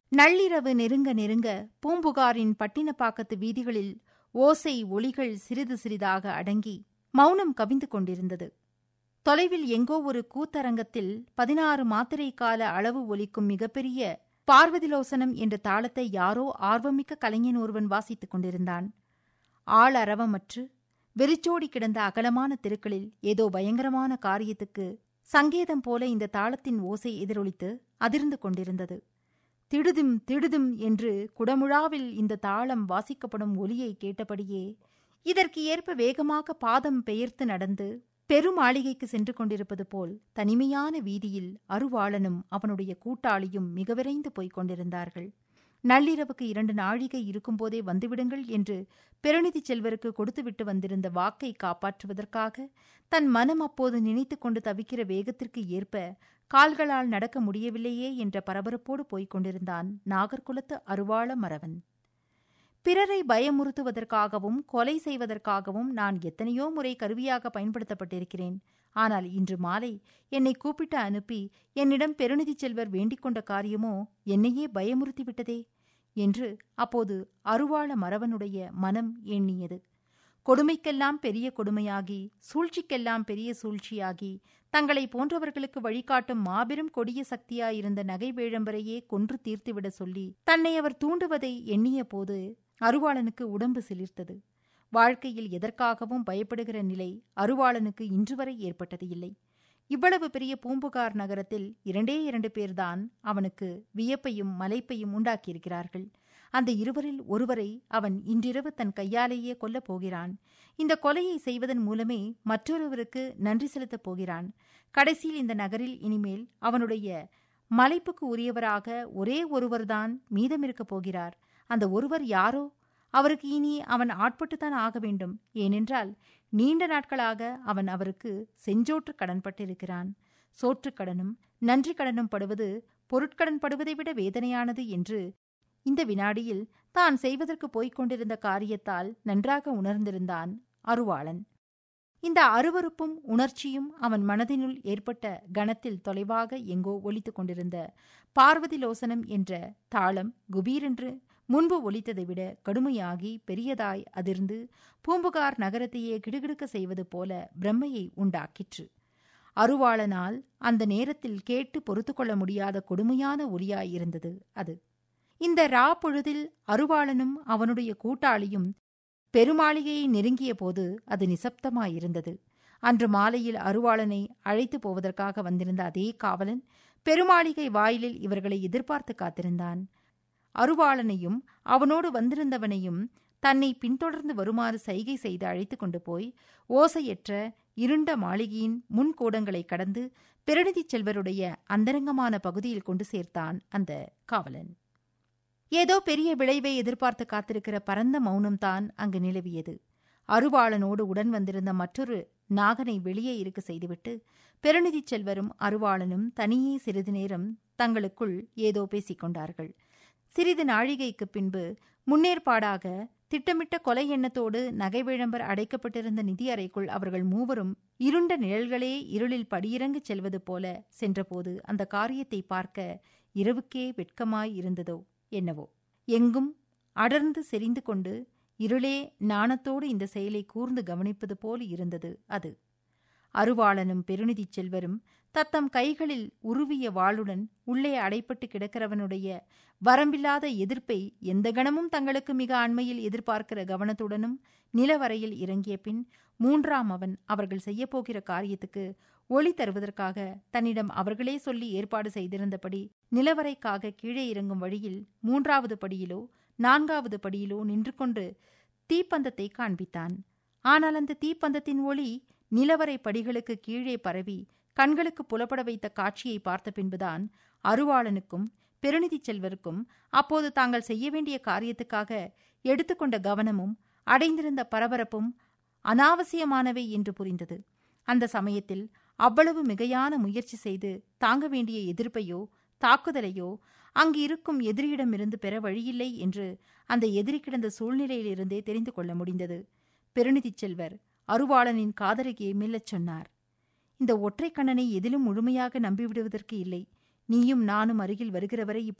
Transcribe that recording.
நள்ளிரவு நெருங்க நெருங்க பூம்புகாரின் பட்டினப்பாக்கத்து வீதிகளில் ஓசை ஒலிகள் சிறிது சிறிதாக அடங்கி மௌனம் கவிந்து கொண்டிருந்தது. தொலைவில் எங்கோ ஒரு கூத்தரங்கத்தில் 16 மாத்திரை கால அளவு ஒலிக்கும் மிகப்பெரிய பார்வதிலோசனம் என்ற தாளத்தை யாரோ ஆர்வமிக்க கலைஞன் ஒருவன் வாசித்துக் கொண்டிருந்தான். ஆள் அரவமற்று வெறிச்சோடி கிடந்த அகலமான தெருக்களில் ஏதோ பயங்கரமான காரியத்துக்கு சங்கேதம் போல இந்த தாளத்தின் ஓசை எதிரொலித்து அதிர்ந்து கொண்டிருந்தது. திடுதும் திடுதும் என்று குடமுழாவில் இந்த தாளம் வாசிக்கப்படும் ஒலியை கேட்டபடியே இதற்கு ஏற்ப வேகமாக பாதம் பெயர்த்து நடந்து பெருமாளிகைக்கு சென்று கொண்டிருப்பது போல் தனிமையான வீதியில் அருவாளனும் அவனுடைய கூட்டாளியும் மிக விரைந்து போய்க் கொண்டிருந்தார்கள். நள்ளிரவுக்கு 2 நாழிகை இருக்கும்போதே வந்துவிடுங்கள் என்று பெருநிதி செல்வருக்கு கொடுத்துவிட்டு வந்திருந்த வாக்கை காப்பாற்றுவதற்காக தன் மனம் அப்போது நினைத்து கொண்டு தவிக்கிற வேகத்திற்கு ஏற்ப கால்களால் நடக்க முடியவில்லையே என்ற பரபரப்போடு போய்க் கொண்டிருந்தான் நாகர்குலத்து அருவாள மறவன். பிறரை பயமுறுத்துவதற்காகவும் கொலை செய்வதற்காகவும் நான் எத்தனையோ முறை கருவியாக பயன்படுத்தப்பட்டிருக்கிறேன். ஆனால் இன்று மாலை என்னை கூப்பிட்டு அனுப்பி என்னிடம் பெருநிதி செல்வர் வேண்டிக் கொண்ட காரியமோ என்னையே பயமுறுத்திவிட்டதே என்று அப்போது அருவாள மறவனுடைய மனம் எண்ணியது. கொடுமைக்கெல்லாம் பெரிய கொடுமையாகி சூழ்ச்சிக்கெல்லாம் பெரிய சூழ்ச்சியாகி தங்களை போன்றவர்களுக்கு வழிகாட்டும் மாபெரும் கொடிய சக்தியாயிருந்த நகை வேழம்பரையே கொன்று தீர்த்துவிட சொல்லி தன்னை அவர் தூண்டுவதை எண்ணிய போது அருவாளனுக்கு உடம்பு சிலிர்த்தது. வாழ்க்கையில் எதற்காகவும் பயப்படுகிற நிலை அருவாளனுக்கு இன்று வரை ஏற்பட்டது இல்லை. இவ்வளவு பெரிய பூம்புகார் நகரத்தில் 2 பேர்தான் அவனுக்கு வியப்பையும் மலைப்பையும் உண்டாக்கியிருக்கிறார்கள். அந்த இருவரில் ஒருவரை அவன் இன்றிரவு தன் கையாலேயே கொல்லப் போகிறான். இந்த கொலையை செய்வதன் மூலமே மற்றொருவருக்கு நன்றி செலுத்தப் போகிறான். கடைசியில் இந்த நகரில் இனிமேல் அவனுடைய மலைப்புக்கு உரியவராக ஒரே ஒருவர்தான் மீதமிருக்கப் போகிறார். அந்த ஒருவர் யாரோ? அவருக்கு இனி அவன் ஆட்பட்டுத்தான் ஆக வேண்டும். ஏனென்றால் நீண்ட நாட்களாக அவன் அவருக்கு செஞ்சோற்று கடன்பட்டிருக்கிறான். சோற்றுக்கடனும் நன்றி கடனும் படுவது பொருட்கடன் படுவதை விட வேதனையானது என்று இந்த வினாடியில் தான் செய்வதற்கு போய்க் கொண்டிருந்த காரியத்தால் நன்றாக உணர்ந்திருந்தான் அருவாளன். இந்த அருவருப்பும் உணர்ச்சியும் அவன் மனதினுள் ஏற்பட்ட கணத்தில் தொலைவாக எங்கோ ஒலித்துக் கொண்டிருந்த பார்வதிலோசனம் என்ற தாளம் குபீரென்று முன்பு ஒலித்ததை விட கடுமையாகி பெரியதாய் அதிர்ந்து பூம்புகார் நகரத்தையே கிடுகிடுக்க செய்வது போல பிரம்மையை உண்டாக்கிற்று. அருவாளனால் அந்த நேரத்தில் கேட்டு பொறுத்து கொள்ள முடியாத கொடுமையான ஒலியாயிருந்தது அது. இந்த பொழுதில் அருவாளனும் அவனுடைய கூட்டாளியும் பெருமாளிகையை நெருங்கிய போது அது நிசப்தமாயிருந்தது. அன்று மாலையில் அருவாளனை அழைத்து போவதற்காக வந்திருந்த அதே காவலன் பெருமாளிகை வாயிலில் இவர்களை எதிர்பார்த்து காத்திருந்தான். அருவாளனையும் அவனோடு வந்திருந்தவனையும் தன்னை பின்தொடர்ந்து வருமாறு சைகை செய்து அழைத்து கொண்டு போய் ஓசையற்ற இருண்ட மாளிகையின் முன்கூடங்களை கடந்து பெருநிதி செல்வருடைய அந்தரங்கமான பகுதியில் கொண்டு சேர்த்தான் அந்த காவலன். ஏதோ பெரிய விளைவை எதிர்பார்த்து காத்திருக்கிற பரந்த மௌனம்தான் அங்கு நிலவியது. அருவாளனோடு உடன் வந்திருந்த மற்றொரு நாகனை வெளியே இருக்க செய்துவிட்டு பெருநிதி செல்வரும் அருவாளனும் தனியே சிறிது நேரம் தங்களுக்குள் ஏதோ பேசிக் கொண்டார்கள். சிறிது நாழிகைக்கு பின்பு முன்னேற்பாடாக திட்டமிட்ட கொலை எண்ணத்தோடு நகை விளம்பர் அடைக்கப்பட்டிருந்த நிதி அறைக்குள் அவர்கள் மூவரும் இருண்ட நிழல்களே இருளில் படியிறங்கு செல்வது போல சென்றபோது அந்த காரியத்தை பார்க்க இரவுக்கே வெட்கமாய் இருந்ததோ என்னவோ. எங்கும் அடர்ந்து செறிந்து கொண்டு இருளே நாணத்தோடு இந்த செயலை கூர்ந்து கவனிப்பது போல் இருந்தது அது. அருவாளனும் பெருநிதி செல்வரும் தத்தம் கைகளில் உருவிய வாளுடன் உள்ளே அடைப்பட்டு கிடக்கிறவனுடைய வரம்பில்லாத எதிர்ப்பை எந்த கணமும் தங்களுக்கு மிக அண்மையில் எதிர்பார்க்கிற கவனத்துடனும் நிலவரையில் இறங்கிய பின் 3ஆம் அவன் அவர்கள் செய்யப்போகிற காரியத்துக்கு ஒளி தருவதற்காக தன்னிடம் அவர்களே சொல்லி ஏற்பாடு செய்திருந்தபடி நிலவரைக்காக கீழே இறங்கும் வழியில் 3வது படியிலோ 4வது படியிலோ நின்று கொண்டு தீப்பந்தத்தை காண்பித்தான். ஆனால் அந்த தீப்பந்தத்தின் ஒளி நிலவரை படிகளுக்கு கீழே பரவி கண்களுக்கு புலப்பட வைத்த காட்சியை பார்த்த பின்புதான் அருவாளனுக்கும் பெருநிதி செல்வருக்கும் அப்போது தாங்கள் செய்ய வேண்டிய காரியத்துக்காக எடுத்துக்கொண்ட கவனமும் அடைந்திருந்த பரபரப்பும் அனாவசியமானவை என்று புரிந்தது. அந்த சமயத்தில் அவ்வளவு மிகையான முயற்சி செய்து தாங்க வேண்டிய எதிர்ப்பையோ தாக்குதலையோ அங்கு இருக்கும் எதிரியிடமிருந்து பெற வழியில்லை என்று அந்த எதிரி கிடந்த சூழ்நிலையிலிருந்தே தெரிந்து கொள்ள முடிந்தது. பெருநிதி செல்வர் அருவாளனின் காதருகே மெல்லச் சொன்னார். இந்த ஒற்றை கண்ணனை எதிலும் முழுமையாக நம்பிவிடுவதற்கு இல்லை. நீயும் நானும் அருகில் வருகிறவரை